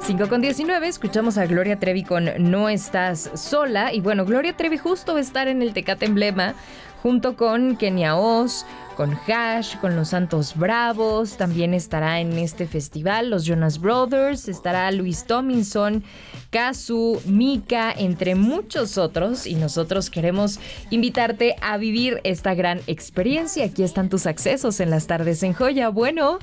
5:19, escuchamos a Gloria Trevi con No Estás Sola. Y bueno, Gloria Trevi justo va a estar en el Tecate Emblema junto con Kenia Oz, con Hash, con los Santos Bravos. También estará en este festival los Jonas Brothers, estará Luis Tomlinson, Kazu, Mika, entre muchos otros. Y nosotros queremos invitarte a vivir esta gran experiencia. Aquí están tus accesos en las tardes en Joya. Bueno.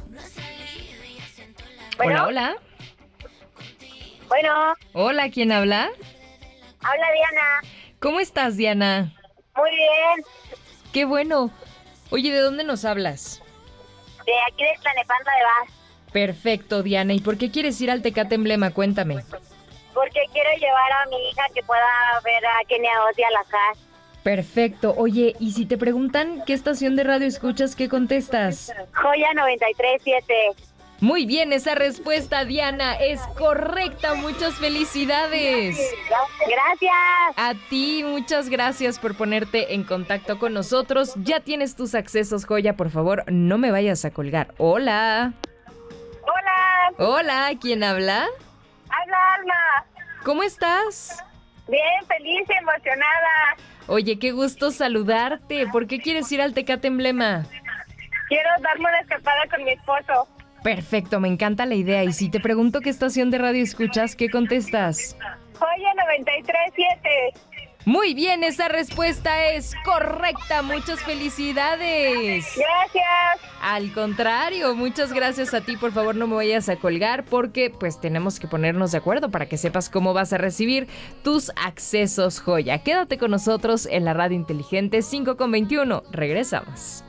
Hola, hola. Bueno. Hola, ¿quién habla? Habla Diana. ¿Cómo estás, Diana? Muy bien. Qué bueno. Oye, ¿de dónde nos hablas? De aquí de Tlalnepantla de Vaz. Perfecto, Diana. ¿Y por qué quieres ir al Tecate Emblema? Cuéntame. Porque quiero llevar a mi hija que pueda ver a Kenia Oz y a la Hash. Perfecto. Oye, y si te preguntan qué estación de radio escuchas, ¿qué contestas? Joya 93.7. Muy bien, esa respuesta, Diana, es correcta. Muchas felicidades. Gracias. A ti, muchas gracias por ponerte en contacto con nosotros. Ya tienes tus accesos, Joya. Por favor, no me vayas a colgar. Hola. Hola. Hola, ¿quién habla? Habla Alma. ¿Cómo estás? Bien, feliz y emocionada. Oye, qué gusto saludarte. ¿Por qué quieres ir al Tecate Emblema? Quiero darme una escapada con mi esposo. Perfecto, me encanta la idea. Y si te pregunto qué estación de radio escuchas, ¿qué contestas? Joya 93.7. Muy bien, esa respuesta es correcta. Muchas felicidades. Gracias. Al contrario, muchas gracias a ti. Por favor, no me vayas a colgar porque pues tenemos que ponernos de acuerdo para que sepas cómo vas a recibir tus accesos, Joya. Quédate con nosotros en la radio inteligente 5:21. Regresamos.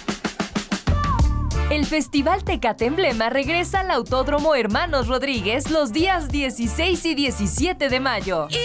El Festival Tecate Emblema regresa al Autódromo Hermanos Rodríguez los días 16 y 17 de mayo.